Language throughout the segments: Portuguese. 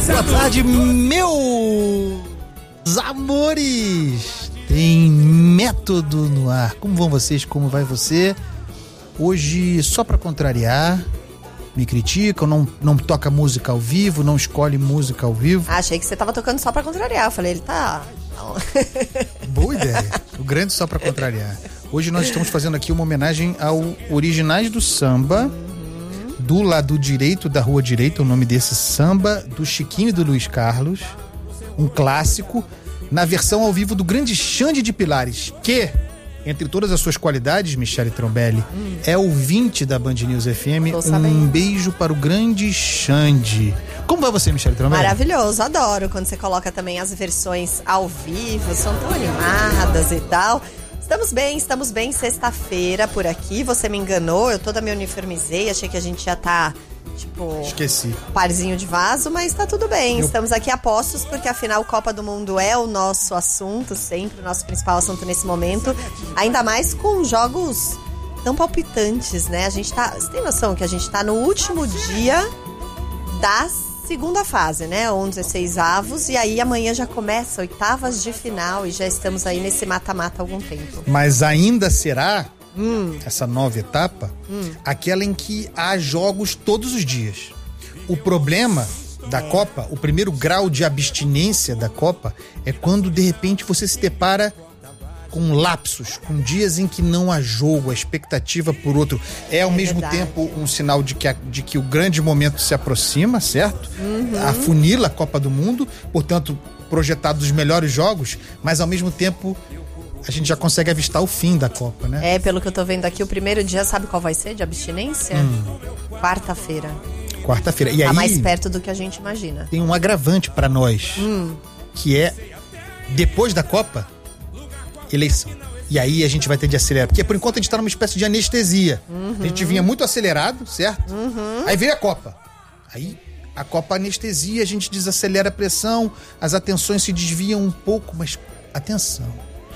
Boa tarde, meus amores. Tem método no ar. Como vão vocês? Como vai você? Hoje, só pra contrariar, me criticam, não toca música ao vivo, não escolhe música ao vivo. Achei que você tava tocando só pra contrariar. Eu falei, ele tá... Não. Boa ideia. O grande só pra contrariar. Hoje nós estamos fazendo aqui uma homenagem ao Originais do Samba, do lado direito da Rua Direita, o nome desse samba, do Chiquinho e do Luiz Carlos, um clássico, na versão ao vivo do grande Xande de Pilares, que, entre todas as suas qualidades, Michele Trombelli, é ouvinte da Band News FM. Um beijo para o grande Xande. Como vai você, Michele Trombelli? Maravilhoso, adoro quando você coloca também as versões ao vivo, são tão animadas e tal. Estamos bem, sexta-feira por aqui, você me enganou, eu toda me uniformizei, achei que a gente já tá, esqueci. Parzinho de vaso, mas tá tudo bem, estamos aqui a postos, porque afinal Copa do Mundo é o nosso assunto, sempre o nosso principal assunto nesse momento, ainda mais com jogos tão palpitantes, né? Você tem noção que a gente tá no último dia das segunda fase, né? 16 avos, e aí amanhã já começa oitavas de final e já estamos aí nesse mata-mata há algum tempo. Mas ainda será essa nova etapa aquela em que há jogos todos os dias. O problema da Copa, o primeiro grau de abstinência da Copa é quando de repente você se depara com lapsos, com dias em que não há jogo, a expectativa por outro é ao mesmo tempo um sinal de que o grande momento se aproxima, certo? Afunila a Copa do Mundo, portanto, projetados os melhores jogos, mas ao mesmo tempo a gente já consegue avistar o fim da Copa, né? Pelo que eu tô vendo aqui, o primeiro dia, sabe qual vai ser de abstinência? Quarta-feira. E aí, mais perto do que a gente imagina. Tem um agravante pra nós, que é, depois da Copa, eleição. E aí a gente vai ter de acelerar. Porque por enquanto a gente tá numa espécie de anestesia. A gente vinha muito acelerado, certo? Aí veio a Copa. Aí a Copa anestesia, a gente desacelera a pressão, as atenções se desviam um pouco, mas atenção.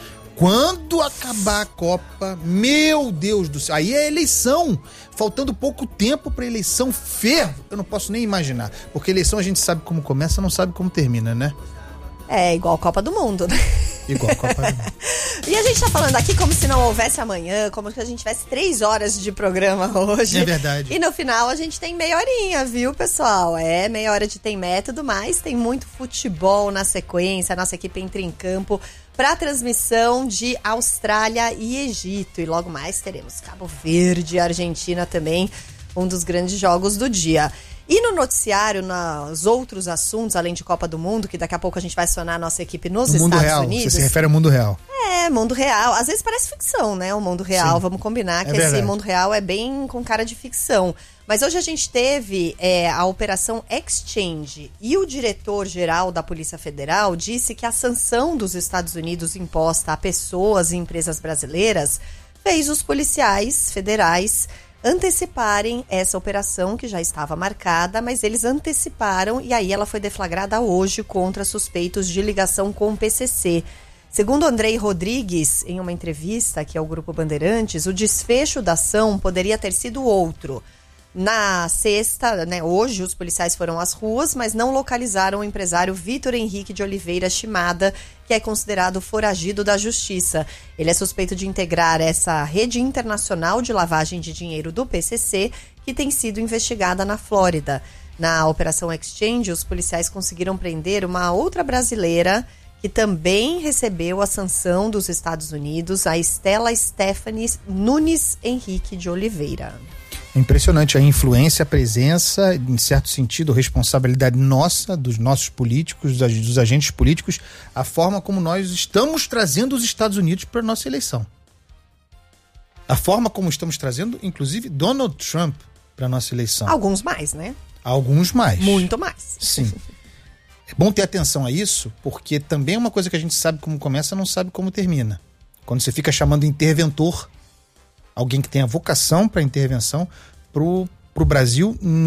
Quando acabar a Copa, meu Deus do céu, aí é eleição. Faltando pouco tempo pra eleição, fervo. Eu não posso nem imaginar. Porque eleição a gente sabe como começa, não sabe como termina, né? É igual a Copa do Mundo, né? Igual a Copa do Mundo. E a gente tá falando aqui como se não houvesse amanhã, como se a gente tivesse 3 horas de programa hoje. É verdade. E no final a gente tem meia horinha, viu, pessoal? Meia hora de Tem Método, mas tem muito futebol na sequência. A nossa equipe entra em campo para transmissão de Austrália e Egito. E logo mais teremos Cabo Verde e Argentina também, um dos grandes jogos do dia. E no noticiário, nos outros assuntos, além de Copa do Mundo, que daqui a pouco a gente vai acionar a nossa equipe nos Estados real. Unidos. Você se refere ao mundo real. Mundo real. Às vezes parece ficção, né? O mundo real, vamos combinar que esse mundo real é bem com cara de ficção. Mas hoje a gente teve a Operação Exchange e o diretor-geral da Polícia Federal disse que a sanção dos Estados Unidos imposta a pessoas e empresas brasileiras fez os policiais federais anteciparem essa operação que já estava marcada, mas eles anteciparam e aí ela foi deflagrada hoje contra suspeitos de ligação com o PCC. Segundo Andrei Rodrigues, em uma entrevista aqui ao Grupo Bandeirantes, o desfecho da ação poderia ter sido outro. Na sexta, hoje, os policiais foram às ruas, mas não localizaram o empresário Vitor Henrique de Oliveira Shimada, que é considerado foragido da justiça. Ele é suspeito de integrar essa rede internacional de lavagem de dinheiro do PCC, que tem sido investigada na Flórida. Na Operação Exchange, os policiais conseguiram prender uma outra brasileira que também recebeu a sanção dos Estados Unidos, a Estela Stephanie Nunes Henrique de Oliveira. É impressionante a influência, a presença, em certo sentido, a responsabilidade nossa, dos nossos políticos, dos agentes políticos, a forma como nós estamos trazendo os Estados Unidos para a nossa eleição. A forma como estamos trazendo, inclusive, Donald Trump para a nossa eleição. Alguns mais, né? Alguns mais. Muito mais. Sim. É bom ter atenção a isso, porque também é uma coisa que a gente sabe como começa, não sabe como termina. Quando você fica chamando interventor, alguém que tem a vocação para intervenção, pro Brasil